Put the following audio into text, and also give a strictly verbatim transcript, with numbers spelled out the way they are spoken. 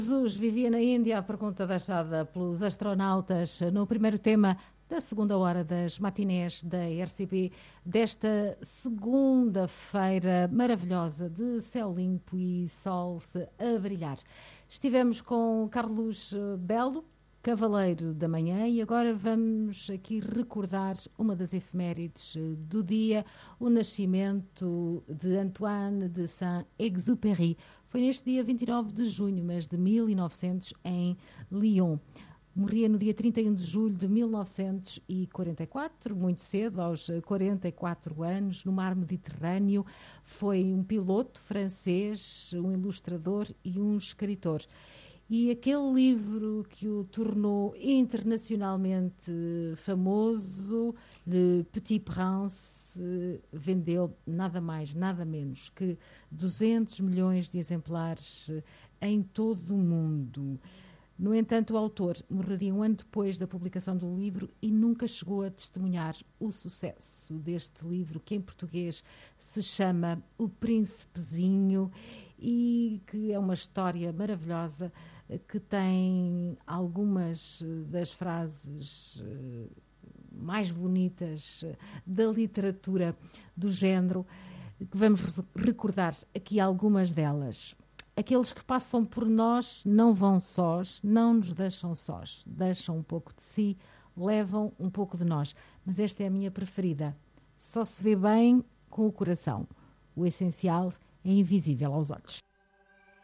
Jesus vivia na Índia, a pergunta deixada pelos astronautas no primeiro tema da segunda hora das matinés da R C P desta segunda-feira maravilhosa de céu limpo e sol a brilhar. Estivemos com Carlos Belo, Cavaleiro da Manhã, e agora vamos aqui recordar uma das efemérides do dia, o nascimento de Antoine de Saint-Exupéry. Foi neste dia vinte e nove de junho, mas de mil e novecentos, em Lyon. Morria no dia trinta e um de julho de mil novecentos e quarenta e quatro, muito cedo, aos quarenta e quatro anos, no mar Mediterrâneo. Foi um piloto francês, um ilustrador e um escritor. E aquele livro que o tornou internacionalmente famoso, Le Petit Prince, vendeu nada mais, nada menos que duzentos milhões de exemplares em todo o mundo. No entanto, o autor morreria um ano depois da publicação do livro e nunca chegou a testemunhar o sucesso deste livro, que em português se chama O Príncipezinho, e que é uma história maravilhosa, que tem algumas das frases mais bonitas da literatura do género, que vamos recordar aqui algumas delas. Aqueles que passam por nós não vão sós, não nos deixam sós, deixam um pouco de si, levam um pouco de nós. Mas esta é a minha preferida. Só se vê bem com o coração. O essencial é invisível aos olhos.